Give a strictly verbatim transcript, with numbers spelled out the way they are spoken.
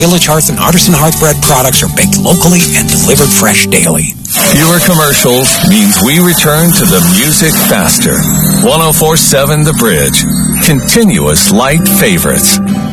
Village Hearth and Artisan Hearth Bread products are baked locally and delivered fresh daily. Fewer commercials means we return to the music faster. one oh four point seven The Bridge. Continuous light favorites.